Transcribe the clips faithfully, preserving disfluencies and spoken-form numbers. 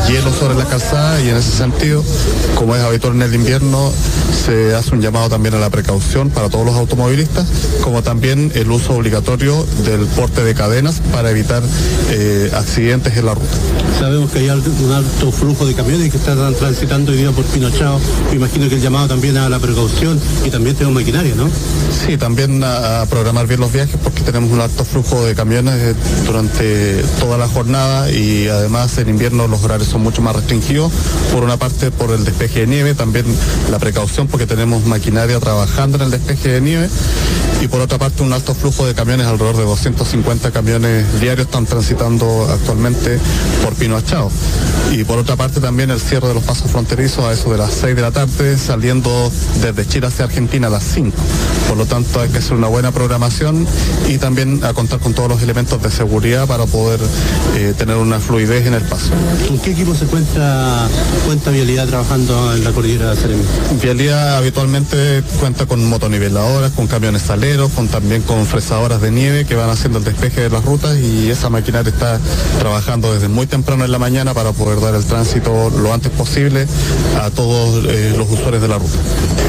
hielo sobre la calzada, y en ese sentido, como es habitual en el invierno, se hace un llamado también a la precaución para todos los automovilistas, como también el uso obligatorio del porte de cadenas para evitar eh, accidentes en la ruta. Sabemos que hay un alto flujo de camiones que están transitando hoy día por Pinochao. Me imagino que el llamado también a la precaución, y también tenemos maquinaria, ¿no? Sí, también a, a programar bien los viajes, porque tenemos un alto flujo de camiones durante toda la jornada, y además en invierno los horarios son mucho más restringidos, por una parte por el despeje de nieve, también la precaución porque tenemos maquinaria trabajando en el despeje de nieve, y por otra parte un alto flujo de camiones, alrededor de doscientos cincuenta camiones diarios están transitando actualmente por Pinochao. Y por otra parte también el cierre de los pasos fronterizos a eso de las seis de la tarde, saliendo desde Chile hacia Argentina a las cinco. Por lo tanto hay que hacer una buena programación y también a contar con todos los elementos de seguridad para poder eh, tener una fluidez en el paso. ¿En qué equipo se cuenta, cuenta Vialidad trabajando en la cordillera de Seremi? Vialidad habitualmente cuenta con motoniveladoras, con camiones saleros, con también con fresadoras de nieve que van haciendo el despeje de las rutas, y esa maquinaria está trabajando desde muy temprano en la mañana para poder dar el tránsito lo antes posible a todos eh, los usuarios de la ruta.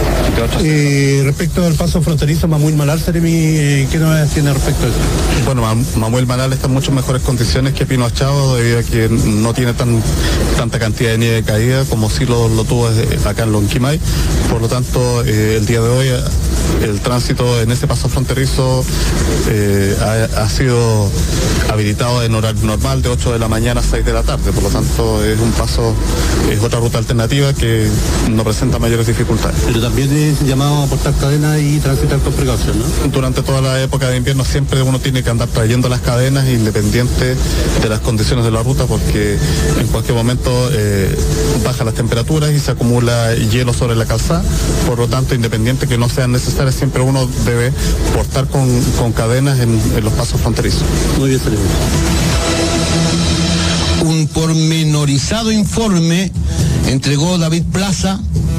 Eh, respecto al paso fronterizo Mamuil-Malal, Seremi, eh, ¿qué nos tiene respecto a eso? Bueno, Mamuil-Malal está en muchas mejores condiciones que Pinochao, debido a que no tiene tan tanta cantidad de nieve caída como sí lo, lo tuvo acá en Lonquimay. Por lo tanto, eh, el día de hoy el tránsito en este paso fronterizo eh, ha, ha sido habilitado en horario normal de ocho de la mañana a seis de la tarde. Por lo tanto, es un paso, es otra ruta alternativa que no presenta mayores dificultades. Pero también es llamado a portar cadenas y transitar con precaución, ¿no? Durante toda la época de invierno siempre uno tiene que andar trayendo las cadenas, independiente de las condiciones de la ruta, porque en cualquier momento eh, bajan las temperaturas y se acumula hielo sobre la calzada. Por lo tanto, independiente que no sean necesarias, siempre uno debe portar con, con cadenas en, en los pasos fronterizos. Muy bien, Seremi. Un pormenorizado informe entregó David Plaza,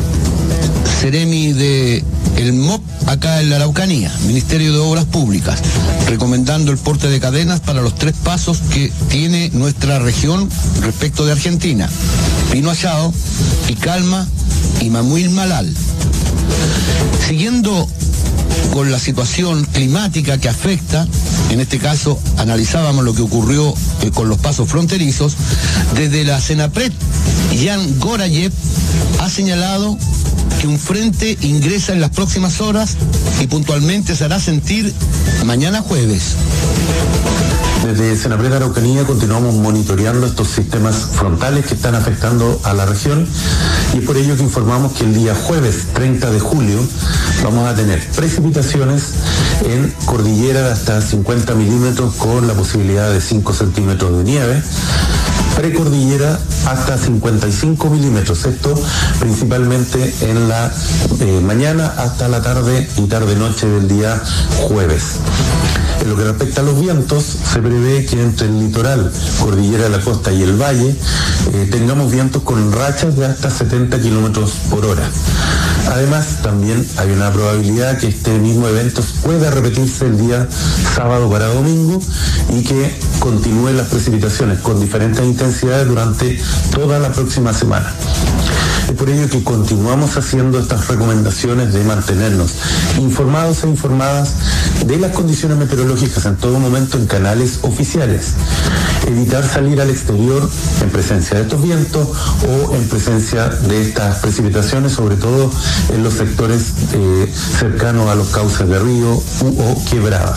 Seremi de el M O P acá en la Araucanía, Ministerio de Obras Públicas, recomendando el porte de cadenas para los tres pasos que tiene nuestra región respecto de Argentina: Pinochao, Picalma y Mamuil-Malal. Siguiendo con la situación climática que afecta, en este caso analizábamos lo que ocurrió eh, con los pasos fronterizos, desde la Senapred, Jan Gorayev ha señalado que un frente ingresa en las próximas horas y puntualmente se hará sentir mañana jueves. Desde Senapred Araucanía continuamos monitoreando estos sistemas frontales que están afectando a la región, y es por ello que informamos que el día jueves treinta de julio vamos a tener precipitaciones en cordillera de hasta cincuenta milímetros con la posibilidad de cinco centímetros de nieve, precordillera hasta cincuenta y cinco milímetros, esto principalmente en la eh, mañana hasta la tarde y tarde-noche del día jueves. En lo que respecta a los vientos, se prevé que entre el litoral, cordillera de la costa y el valle, eh, tengamos vientos con rachas de hasta setenta kilómetros por hora. Además, también hay una probabilidad que este mismo evento pueda repetirse el día sábado para domingo y que continúen las precipitaciones con diferentes intensidades durante toda la próxima semana. Es por ello que continuamos haciendo estas recomendaciones de mantenernos informados e informadas de las condiciones meteorológicas en todo momento en canales oficiales. Evitar salir al exterior en presencia de estos vientos o en presencia de estas precipitaciones, sobre todo en los sectores eh, cercanos a los cauces de río u, o quebradas.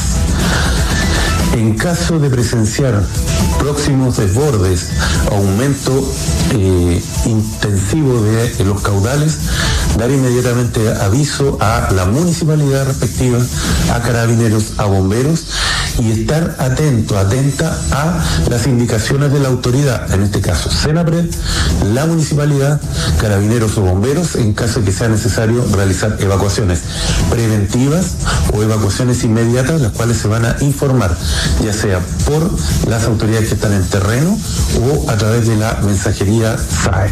En caso de presenciar próximos desbordes, aumento eh, intensivo de, de los caudales, dar inmediatamente aviso a la municipalidad respectiva, a carabineros, a bomberos, y estar atento, atenta a las indicaciones de la autoridad, en este caso Senapred, la municipalidad, carabineros o bomberos, en caso de que sea necesario realizar evacuaciones preventivas o evacuaciones inmediatas, las cuales se van a informar, ya sea por las autoridades que están en terreno o a través de la mensajería S A E.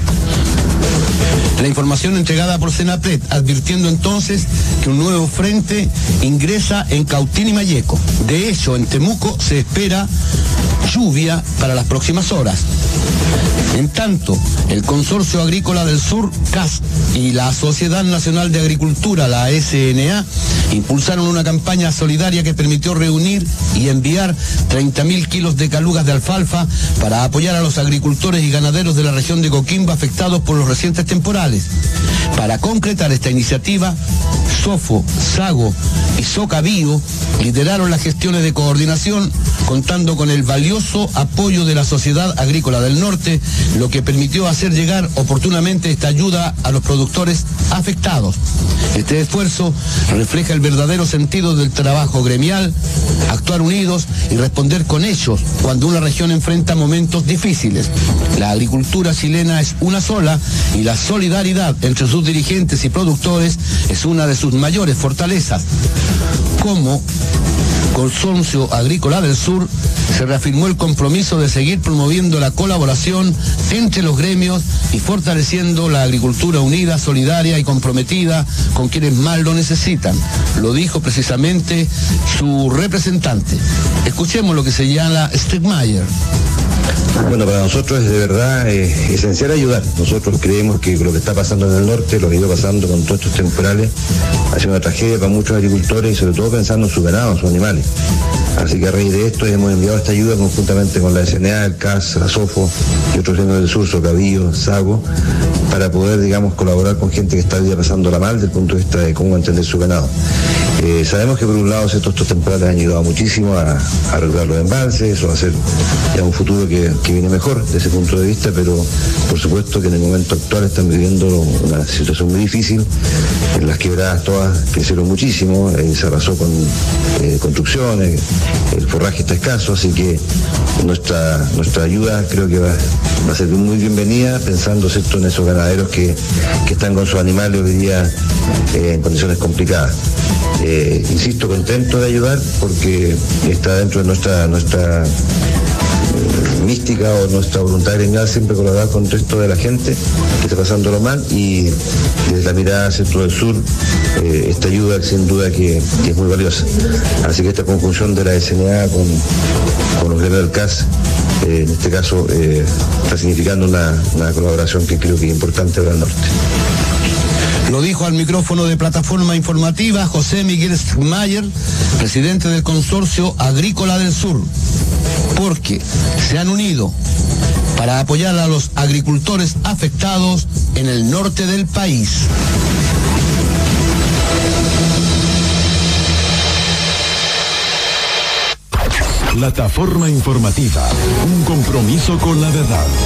La información entregada por Senapred, advirtiendo entonces que un nuevo frente ingresa en Cautín y Malleco. De hecho, en Temuco se espera lluvia para las próximas horas. En tanto, el Consorcio Agrícola del Sur, C A S, y la Sociedad Nacional de Agricultura, la S N A, impulsaron una campaña solidaria que permitió reunir y enviar treinta mil kilos de calugas de alfalfa para apoyar a los agricultores y ganaderos de la región de Coquimbo afectados por los recientes temporales. Para concretar esta iniciativa, Sofo, Sago y Socabío lideraron las gestiones de coordinación, contando con el valioso apoyo de la Sociedad Agrícola del Norte, lo que permitió hacer llegar oportunamente esta ayuda a los productores afectados. Este esfuerzo refleja el verdadero sentido del trabajo gremial, actuar unidos y responder con hechos cuando una región enfrenta momentos difíciles. La agricultura chilena es una sola y la solidaridad entre sus dirigentes y productores es una de sus mayores fortalezas. Como Consorcio Agrícola del Sur, se reafirmó el compromiso de seguir promoviendo la colaboración entre los gremios y fortaleciendo la agricultura unida, solidaria y comprometida con quienes más lo necesitan. Lo dijo precisamente su representante. Escuchemos lo que señala Stegmaier. Bueno, para nosotros es de verdad eh, esencial ayudar. Nosotros creemos que lo que está pasando en el norte, lo que ha ido pasando con todos estos temporales, ha sido una tragedia para muchos agricultores y sobre todo pensando en su ganado, en sus animales. Así que a raíz de esto hemos enviado esta ayuda conjuntamente con la S N A, el C A S, la SOFO y otros gremios del sur, Socavío, Sago, para poder, digamos, colaborar con gente que está hoy día pasándola mal desde el punto de vista de cómo mantener su ganado. Eh, sabemos que por un lado estos, estos temporales han ayudado muchísimo a, a regular los embalses o a hacer ya un futuro que, que viene mejor desde ese punto de vista, pero por supuesto que en el momento actual están viviendo una situación muy difícil, en las quebradas todas crecieron muchísimo, eh, se arrasó con eh, construcciones, el forraje está escaso, así que nuestra, nuestra ayuda creo que va, va a ser muy bienvenida, pensando ¿cierto? en esos ganaderos que, que están con sus animales hoy día eh, en condiciones complicadas. Eh, insisto, contento de ayudar porque está dentro de nuestra nuestra eh, mística o nuestra voluntad gremial siempre colaborar con el resto de la gente que está pasándolo mal y desde la mirada centro del sur eh, esta ayuda sin duda que, que es muy valiosa. Así que esta conjunción de la S N A con, con los gremios del C A S eh, en este caso eh, está significando una, una colaboración que creo que es importante para el norte. Lo dijo al micrófono de Plataforma Informativa José Miguel Stegmaier, presidente del Consorcio Agrícola del Sur, porque se han unido para apoyar a los agricultores afectados en el norte del país. Plataforma Informativa, un compromiso con la verdad.